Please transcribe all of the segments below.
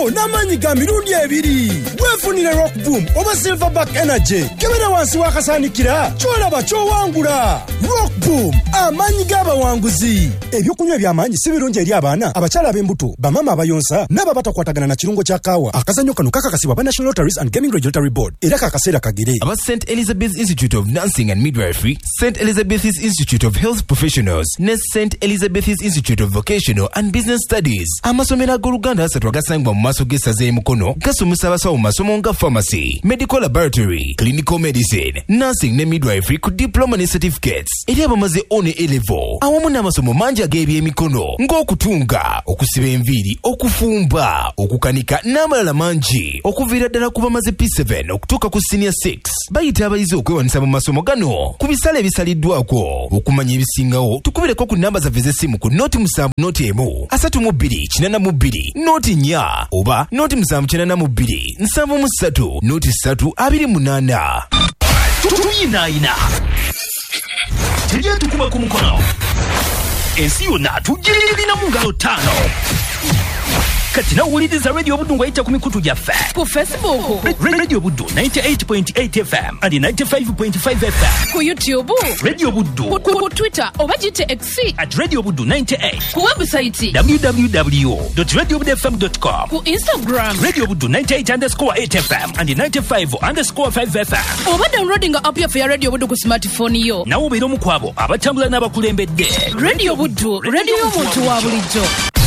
n'amanyi ga mirundi ebiri. Weefunire Rock Boom oba Silverback Energy. Kebera wansi wakasanikira kyolaba kyowangula. Rock Boom amanyi g'abawanguzi. Ebyokunywa eby'amaanyi si birungi eri abaana, abakyala ab'embuto, bamama abayonsa n'abo batakwatagana na kirungo kya kaawa. Akazannyo kano kakakasibwa ba National Lotteries and Gaming Regulatory Board. Era kakaseera kagere. Aba St. Elizabeth's Institute of Nursing and Midwifery, St. Elizabeth's Institute of Health Professionals, ne St. Elizabeth's Institute of Vocational and Business Studies. Amasomero ag'Oluganda asatu agasangibwa mu maaso g'essaza y'Emukono gasomesa abasawo mu masomo nga pharmacy, medical laboratory, clinical medicine, nursing ne midwifery ku diploma ne certificates. Eri abamaze one A-level awamu n'amasomo mangi ag'ebyemikono ng'okutunga, okusiba enviiri, okufumba, okukanika n'amalala mangi okuviira ddala ku bamaze P7 okutuuka ku senior 6. Bayita abayizi okwewanisa mu masomo gano ku bisale ebisaliddwako. Okumanya ebisingawo tukubireko ku namba zaffe z'essimu ku noti 7 noti 1 32 82 noti 4 oba noti 792 73 noti 3 28. Tuyinaayina tujye tukuba ku mukono ensi yonna tugirina mu ngalo 5. Kati nawuliriza Radio Buddu ng'ayita ku mikutu gyaffe ku Facebook Radio Buddu 98.8 FM and 95.5 FM ku YouTube Radio Buddu ku Twitter oba gite X @Radio Buddu 98 ku website www.radiobuddufm.com ku Instagram Radio Buddu 98_8 FM and 95_5 FM oba downloading app yaffe ya Radio Buddu ku smartphone yo. nawo obeera omu ku abo abatambula n'abakulembedde. Radio Buddu, radio y'omuntu wa bulijjo.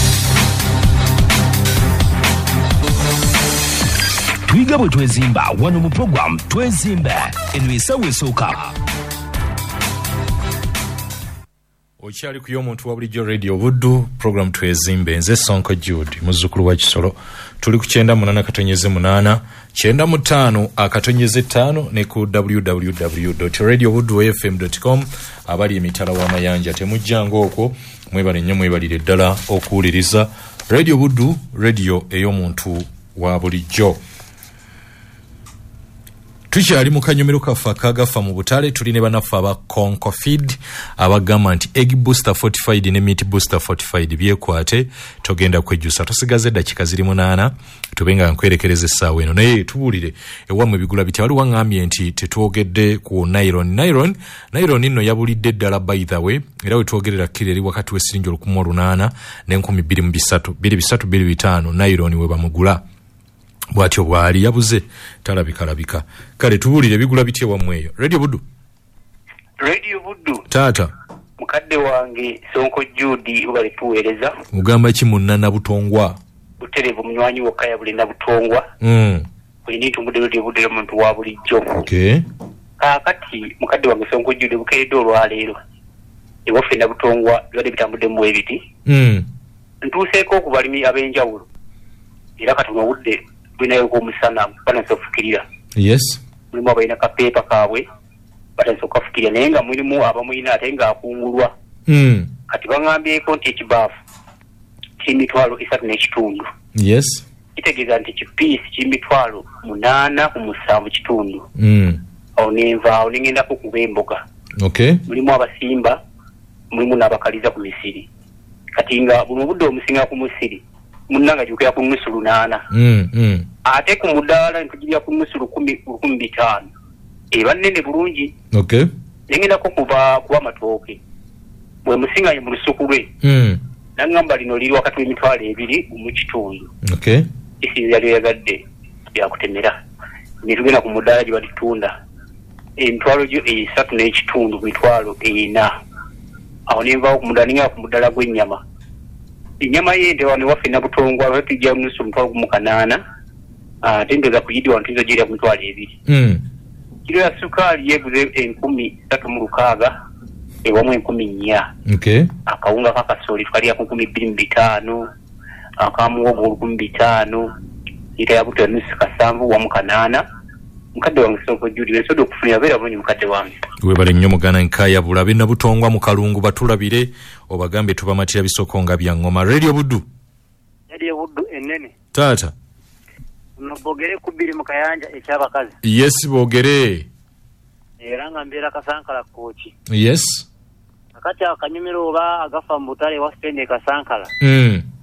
Twiga bwe twezimba wano mu program twezimbe eno esawo esooka. Okyali ku y'omuntu wa bulijjo Radio Buddu program twezimbe, nze Sonko Jude muzzukulu wa Kisolo. Tuli ku 98 95 5 ne ku www.radiobuddufm.com abali emitala w'amayanja. Temujjanga okwo, mwebale nnyo, mwebalire ddala okuwuliriza Radio Buddu, radio ey'omuntu wa bulijjo. Tukyali mu kanyomero kaffe akagafa mu butale. Tuli ne bannaffe aba Concofeed abagamba nti egg booster fortified ne meat booster fortified byekwate togenda kwejjusa. Tusigaze dakika ziri 8 tubenga nkwerekereza essaawa eno, naye tubuulire ewammwe bigula biti. Waliwo ngambye nti tetwogedde ku nylon nno yabulidde ddala by the way, era we twogerera kiri eri wakati w'essiringi 108 ne 2325 nylon we bamugula. Bwatyo bwali yabuze talabika. Kale tubuulire bigula bitye wammweyo. Radio Buddu. Taata. Mukadde wange Sonko Jude ubali tuweereza. Mugamba ki munana butongwa? Buterevu munywanyi wokka yabulina butongwa. Kulina itumbudde Radio Buddu omuntu wa bulijjo. Okay. Kati mukadde wange Sonko Jude bukeredde olwaleero. Ewaffe na butongwa bibadde bitambudde mu ebiti. Ntuuseeko ku balimi ab'enjawulo. Era kati obudde binayo ko musana bana sofukirira. Yes. Mulimu abayina kapepa kaabwe bata sokafukirira naye nga mulimu abamuyina ate nga akungulwa. Kati bangambyeko nti ekibaafu kimitwalo 3 n'ekitundu. Yes. Kitegeeza nti kipiisi kimitwalo 8 ku 7 kitundu. Awo nenvaawo nengendako kuba emboga. Okay. Mulimu abasimba, mulimu n'abakaliza ku misiri. Kati nga buno budde omusinga ku musiri munanga jukira ku nusu 8. Ate ku mudaala ntujira ku nusu 15. Eba nene bulungi. Okay. Nengenda ko kuba matooke. Bwe musinga mu lusuku lwe. Nangamba lino liri wakati w'emitwalo 2 mu kitundu. Okay. Isi yali yagadde ya kutemera. Nitugenda ku mudaala gye batunda. Emitwalo gyo 3 n'ekitundu ku mitwalo 4. Awo nimba ku mudaala ku mudaala gw'ennyama. Inyama yende wano waffe na butongwa batujja nusu 8. Tendeza kuyidi wantuizo jiri ya kumtuwa 2. Kilo ya sukari yeguze 13,600 ewamu 14. Okay. Akaunga kakasoli tukali ya 12,500 akamuwogo 15,000 ita ya buto ya nusu kasambu wa 8. Mukadde wange Sonko Jude besodo okufunira beera bulungi mukadde wange. Webale nnyo mugana nkaya bulabe na butongwa mu kalungu batulabire obagambe tubamatira bisoko nga bya ngoma. Radio Buddu. Radio Buddu enene. Taata. Nobogere kubiri mu kayanja ekyabakazi. Yes bogere. Era nga mbeera Kasankala kochi. Yes. Akati akanyumiro oba agafa mu butale wa Spende Kasankala.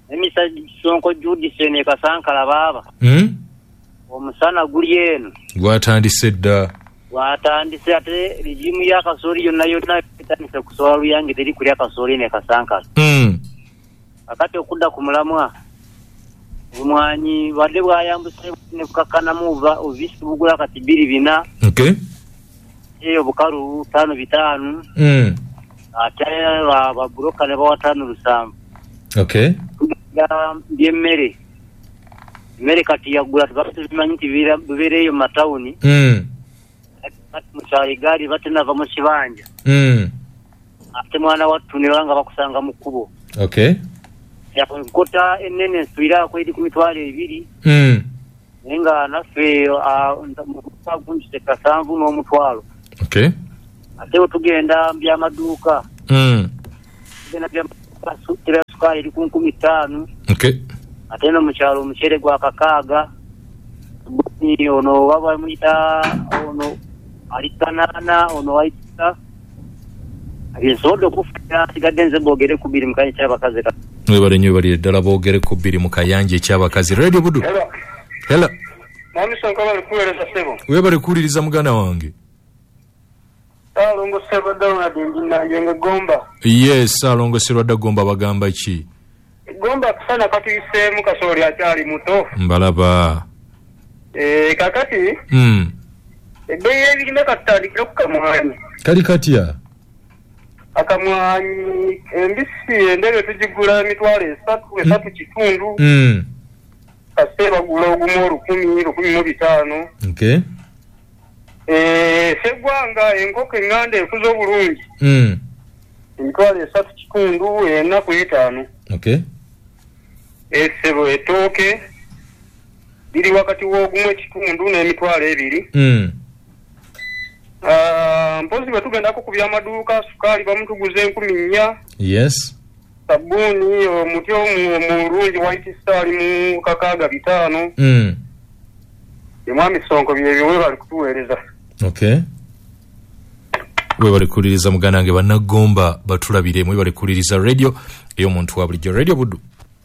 emisa Sonko Judith ne Kasankala baba omusana guli eno gwatandise dda watandise ate rijimu ya Kasori yonna itandise kusola luyange teri kuli Kasori ne Kasankala akati okudda ku mulamwa omwanyi badde bwayambuse ne kukakana muva ovisi bugula kati 2 okay eyo bukalu 5 ate babuloka ne bawatanu 7 okay byemmere mmere kati yagula tubatumanyi tibireyo matawuni mukyali gali batenava mu kibanja ate mwana wattu ne banga bakusanga mu kkubo okay yankota enene nswira kwedi ku mitwalo 2 nga naffe ntagunjise kasanvu n'omutwalo okay ate tugenda byamaduuka tugenda byamaduuka sukali eri ku 15 okay ate no mukyalo omucere gwa kakaaga ono baba muyita ono alikanana ono waita abisodo kufika sigadde nze boogere ku 2 mukanye kyabakazi mwebale nnyo bali ddala boogere ku 2 mu kayanja ekyabakazi radio budu hello mwami Sonko bali kuweereza sebo webale kuwuliriza muganda wange Alongo sebo dawna dingina yenge gomba yes alongoserwa dda gomba bagamba ki gomba kusana katuyisemu Kasori akyali muto mbalaba kakati ebbeeyi ebirime katutandikira ku kamwanyi kali katya akamwanyi embisi endebe tugigula emitwalo 3 kitundu kase bagula ogumu 10,000 okay segwanga enkoko enganda ekuza obulungi emitwalo 3 kitundu ennaku 5 okay esebo etooke biri wakati w'ogumu ekitundu n'emitwalo 2 mpozi bwetugenda ku byamaduuka sukaali bamutuguze 4,000 yes sabuni omuti omulungi white star mu kakaaga 5 emwami Sonko byebyo we bali kutuweereza okay we bali kuliriza muganda wange bannagomba batulabire mwe bali kuliriza radio ey'omuntu wa bulijjo radio budu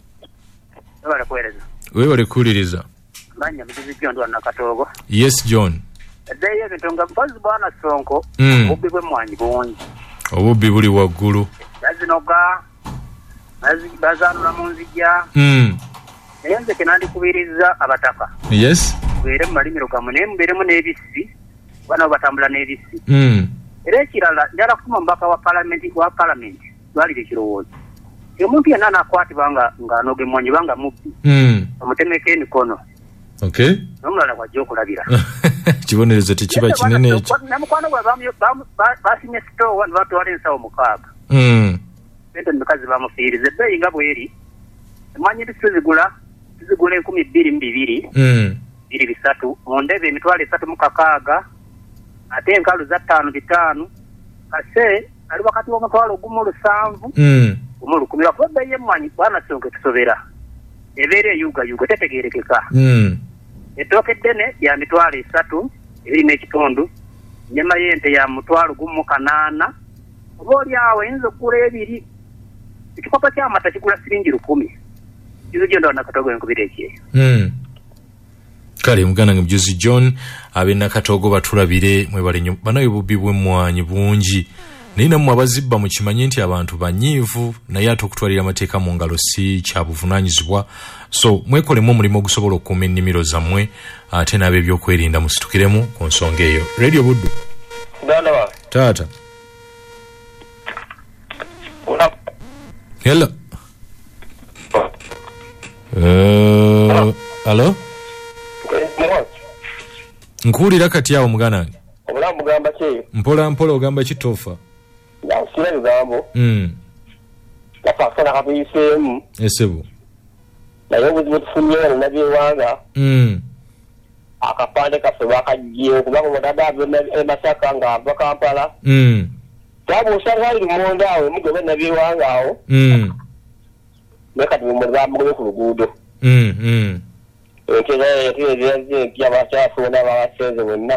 we bali kuliriza banya mbizi kyondo na Katogo yes John edeyo bitonga mpozi bwana Sonko obubbi bwe mwanyi bonji obubbi buli waggulu yazinoga bazanula mu nzija naye nze kenandi kubiriza abataka yes bwere mu malimiro gamu naye mubeeremu n'ebisi bana batambula n'ebisi era ekirala njala kutuma mbaka wa palamenti lwalire ekirowoozo omuntu yenna anakwatibwa nga anoge mwanyi banga mubbi omutemeko emikono okay n'omulala kwajja okulabira kibonerezo tekiba kinene ekyo namukwano gwe basimye sitowa ne batwala ensawo 6 ente mukazi bamufiiriza ebbeeyi nga bweri emwanyi tuzigula 12,200 3 mu ndebe emitwalo 3 mu kakaaga ate enkalu za 5 kase ali wakati w'omutwalo gumu 7 gumu 10 wakuba ebbeeyi y'emmwanyi bwana Sonko tusobera ebeera eyuugayuuga tetegeerekeka ettooke eddene lya mitwalo 3 ebiri n'ekitundu nyama y'ente ya mutwalo gumu 8 oba oli awo oyinza okugula 2 ekikopo ky'amata kigula siringi 10 kizo gyo ndona Katogo enkubira ekyeyo kale muganda wange mujuzi John ab'Nakatogo batulabire mwebale nnyo banaye obubbi bw'emmwanyi bungi naye nammwe abazibba mukimanyi nti abantu banyiivu naye ate okutwalira amateeka mu ngalo si kya buvunaanyizibwa so mwekolemu omulimu ogusobola okukuuma ennimiro zammwe ate n'ab'ebyokwerinda musitukiremu ku nsonga eyo radio buddu taata hello hello nkuwulira kati awo muganda wange obulamu bugamba ki mpola mpola ogamba kitofa yansira bigambo yafaafana kabiyiseemu esebo naye obuzibu tufunye wano nabyewanga akapande kaffe bakajjeyo kubanga omudada emasaka nga ava Kampala kyaba osanga ali lumonda awo emugobe nabyewanga awo naye kati bamugobye ku luguudo empya bakyafuna babasenze bonna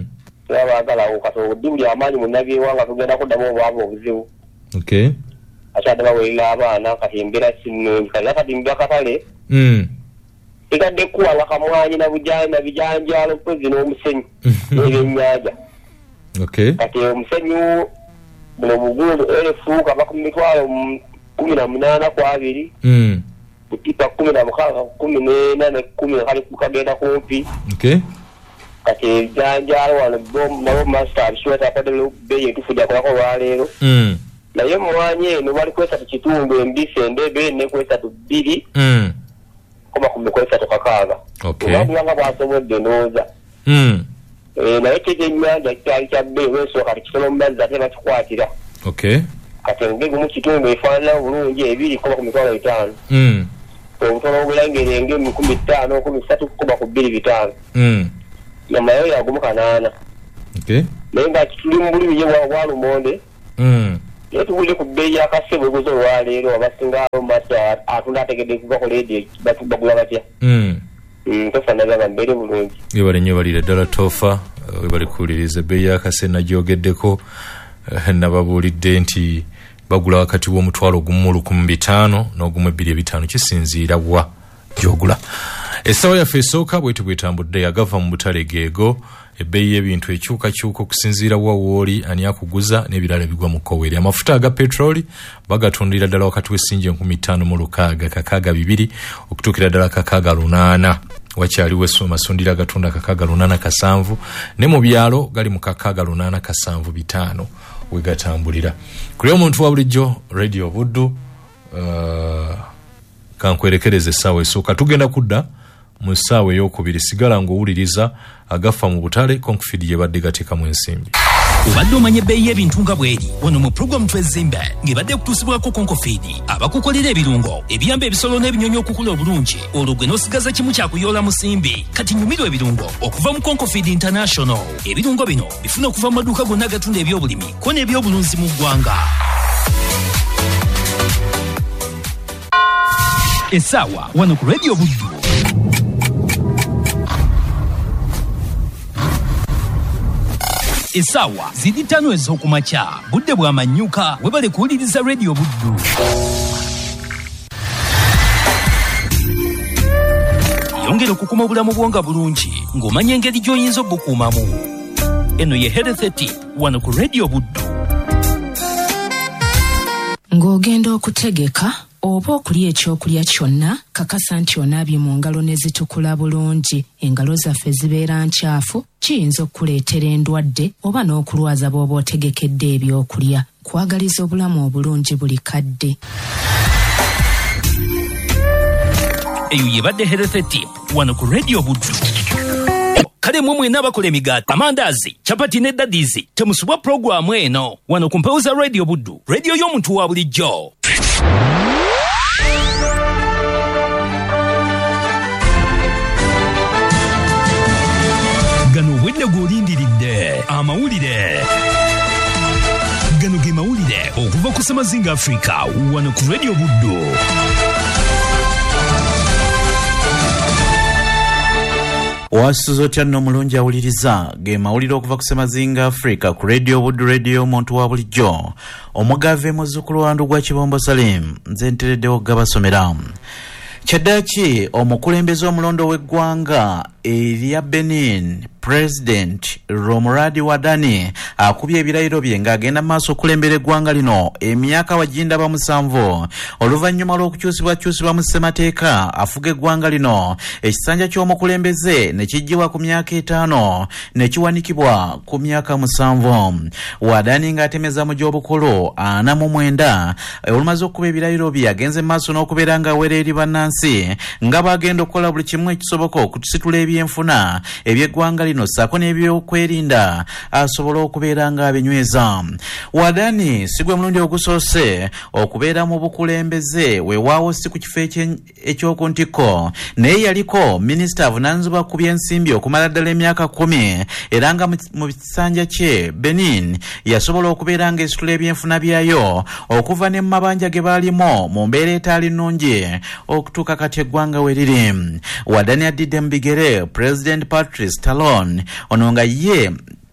tebabagalawo kati obuddi buli amaanyi mu nabyewanga tugenda kuddamu obwavu obuzibu okay achade bawelira abaana kati embera sinungi kati mbakatale ikadde kuwanga kamwanyi na bijanjalo kwezi n'omusenyu n'ebyennyanja kati omusenyu buno bugulu efuuka bakumitwalo 18 kwa 2 kutipa 16 18 10 kali kukagenda kumpi kati janjalo wano nabo master abishweta padelo beye tufuja kwako walero naye mwanyi eno bali kwesa kitundu embise ndebe ne kwesa 2 koma kumekwesa tukakaga wanga bwasobodde noza naye kyenyanja kyali kyabbe weso kati kisolo mbazi ate bakikwatira kati ngege mu kitundu efaanana bulungi 2.5 obutono obulengere nge 15 13.25 nyama yo yagumuka 8 naye nga kituli mu bulimi bwa Lumonde yetubuli ku bbeeyi yakasebo gozo lwaleero abasingalo masa atunda ategedde kuva ku radio bagula batya tofanaga mbere bulungi yebale nnyo balira ddala tofa webali kuwuliriza ebbeeyi yakase nagyogeddeko nababuulidde nti bagula wakati w'omutwalo gumu 15 n'ogumu 2.5 kisinziira wa gyogula. Essaawa yaffe esooka bwetu bwetambudde yagava mu butale geego ebbeeyi y'ebintu ekyukakyuka okusinziira wa wooli ani akuguza n'ebirala bigwa mu kkoweeri. Amafuta aga petroli bagatundira ddala wakati w'essinji 5,600 kakaaga 2 okutuukira ddala kakaaga 8. Wakyaliwo amasundiro agatunda kakaaga 8 7 ne mu byalo gali mu kakaaga 8 7 5 wegatambulira. Kuli omuntu wa bulijjo Radio Buddu kankwerekereze essaawa esooka tugenda kudda mu ssaawa ey'okubiri sigala ng'owuliriza agafa mu butale Concofid gye badde gateekamu ensimbi. Obadde omanye ebbeeyi y'ebintu nga bw'eri wano mu pulogulaamu twezimbe ng'ebadde kutuusibwako Concofid abakukolera ebirungo ebiyamba ebisolo n'ebinyonyi okukula obulungi olwo gwe n'osigaza kimu kyakuyoola mu simbi kati nyumirwa ebirungo okuva mu Concofid International. Ebirungo bino bifuna okuva mu maduuka gonna agatunda ebyobulimi ko n'ebyobulunzi mu ggwanga. Essaawa wano ku Radio Buddu. Essaawa zidi 5 ez'okumakya budde bw'amanyuka webale kuwuliriza Radio Buddu. Yongera okukuma obulamu bwonga bulungi ng'omanya engeri gy'oyinza obukuumamu. Eno ye Health Tip wano ku Radio Buddu. Ng'ogenda okutegeka oba okulya ekyokulya kyonna kakasa nti onaabye mu ngalo ne zitukula bulungi. Engalo zaffe zibeera nkyafu kiyinza okuleetera endwadde oba n'okulwaza bw'oba otegekedde ebyokulya. Kwagaliza obulamu obulungi buli kadde. Eyo yebadde Health Tip wano ku Radio Buddu. Kale mwe mwena abakola emigaati amandaazi chapati ne dadizi temusubwa pulogulaamu eno wano ku mpewo za Radio Buddu, radio y'omuntu wa bulijjo. Gano obwedde gw'olindiridde amawulire. Gano ge mawulire okuva ku Semazinga Africa wano ku Radio Buddu. Wasuzo otya nno mulungi awuliriza ge mawulire okuva ku Semazinga Africa ku Radio Buddu, radio omuntu wa bulijjo. Omugave muzzukulu wa Ndugwa Kibombo Salim nze ntereddewo gabasomera. Kyaddaaki omukulembeze omulondo w'eggwanga erya Benin President Romuradi Wadani akubye ebirayiro bye ng'agenda maaso okulembera eggwanga lino emyaka wajinda ba 7 oluvannyuma lw'okukyusibwa mu ssemateeka afuga eggwanga lino. Ekisanja ky'omukulembeze ne kijjibwa ku myaka 5 ne kiwanikibwa ku myaka 7. Wadani ng'atemeza mu gy'obukulu 49 olumaze okukuba ebirayiro bye agenze maaso n'okubeera ng'awera eri bannansi nga bagenda okukola buli kimu ekisoboka okutusitula ebyenfuna eby'eggwanga lino ssaako n'ebyokwerinda asobola okubeera ng'abinyweza. Wadani si gwe mulundi ogusoose okubeera mu bukulembeze weewaawo si ku kifo eky'oku ntikko naye yaliko minisita avunaanyizibwa ku by'ensimbi okumala ddala emyaka 10 era nga mu kisanja kye Benin yasobola okubeera ng'esitula ebyenfuna byayo okuva ne mu mabanja ge baalimu mu mbeera etaali nnungi okutuuka kati eggwanga we liri. Wadani addidde mu bigere President Patrice Talon ono nga ye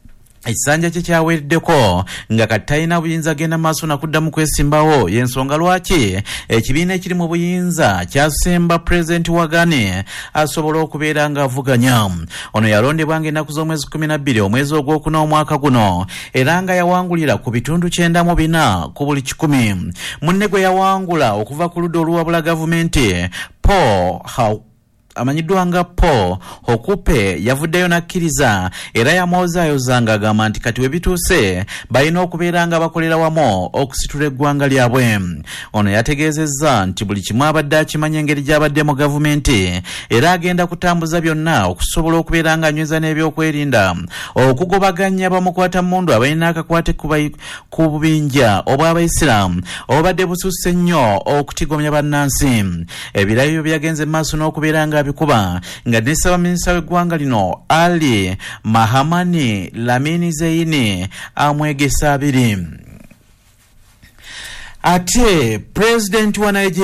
ekisanja kye kyaweereddeko nga kati talina buyinza genda maaso nakuddamu kwesimbawo y'ensonga lwaki ekibiina ekiri mu buyinza kyasemba pulezidenti wa Ghana asobola okubeera ng'avuganya. Ono yalondebwa ng'ennaku z'omwezi 12 omwezi ogwokuna omwaka guno era nga yawangulira ku bitundu 94 ku buli 100. Munne gwe yawangula okuva ku ludda oluwabula gavumenti amanyiddwa nga Paul Okupe yavuddeyo nakkiriza era yamwozaayoza ng'agamba nti kati we bituuse balina okubeera nga bakolera wamu okusitula eggwanga lyabwe. Ono yategeezezza nti buli kimu abadde akimanya engeri gy'abadde mu gavumenti era agenda kutambuza byonna okusobola okubeera nga anyweza n'ebyokwerinda okugobaganya bamukwatamundu abalina akakwate ku bubinja obw'Abayisiraamu obadde bususse nnyo okutigomya bannansi. Ebirayiro byagenze maaso n'okubeera nga bikuba nga ne Ssaabaminisita w'eggwanga lino Ali Mahamani Lamini Zeini amwegesa abiri. Ate Pulezidenti wa Nigeria